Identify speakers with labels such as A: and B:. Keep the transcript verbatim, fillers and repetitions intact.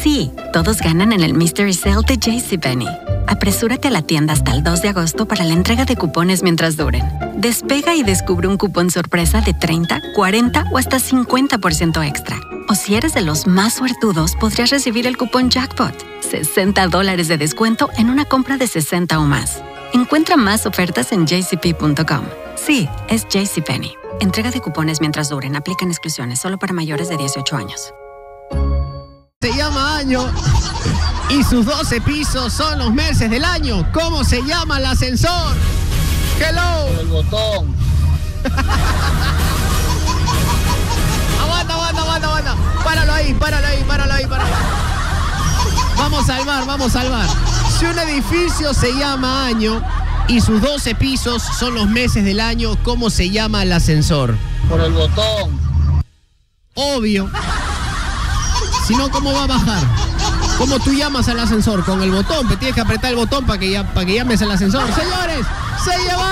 A: Sí, todos ganan en el Mystery Sale de JCPenney. Apresúrate a la tienda hasta el dos de agosto para la entrega de cupones mientras duren. Despega y descubre un cupón sorpresa de treinta, cuarenta o hasta cincuenta por ciento extra. O si eres de los más suertudos, podrías recibir el cupón Jackpot. sesenta dólares de descuento en una compra de sesenta o más. Encuentra más ofertas en j c p punto com. Sí, es JCPenney. Entrega de cupones mientras duren. Aplican exclusiones solo para mayores de dieciocho años.
B: Se llama año y sus doce pisos son los meses del año. ¿Cómo se llama el ascensor? Hello.
C: El botón.
B: Aguanta, aguanta, aguanta, aguanta. Páralo ahí, páralo ahí, páralo ahí, páralo. Vamos a salvar, vamos a salvar. Si un edificio se llama año y sus doce pisos son los meses del año, ¿cómo se llama el ascensor?
C: Por el botón.
B: Obvio. Si no, ¿cómo va a bajar? ¿Cómo tú llamas al ascensor? Con el botón, pero tienes que apretar el botón para que, ya, para que llames al ascensor. Señores, se lleva.